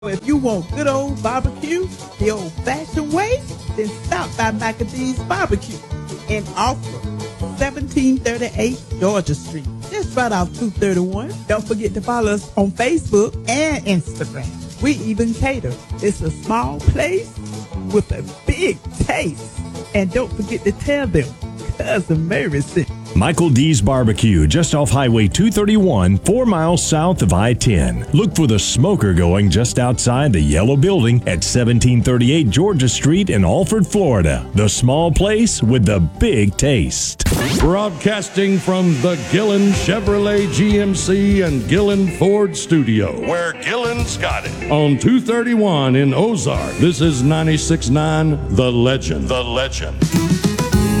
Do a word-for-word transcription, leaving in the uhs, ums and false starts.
If you want good old barbecue, the old-fashioned way, then stop by McAdee's Barbecue in Alfred, seventeen thirty-eight Georgia Street. Just right off two thirty-one. Don't forget to follow us on Facebook and Instagram. We even cater. It's a small place with a big taste. And don't forget to tell them Cousin Mary sent you. Michael D's Barbecue, just off Highway two thirty-one, four miles south of I ten. Look for the smoker going just outside the yellow building at seventeen thirty-eight Georgia Street in Alfred, Florida. The small place with the big taste. Broadcasting from the Gillen Chevrolet G M C and Gillen Ford Studio, where Gillen's got it. On two thirty-one in Ozark, this is ninety-six point nine The Legend. The Legend.